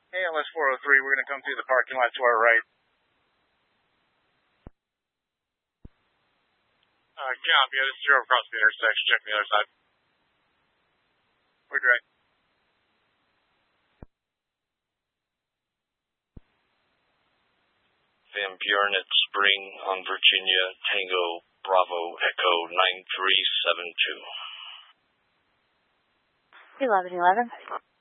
ALS 403, we're going to come through the parking lot to our right. Copy, this is 0 across the intersection, check the other side. We're direct. Van Buren at Spring on Virginia, Tango, Bravo, Echo 9372. 1111.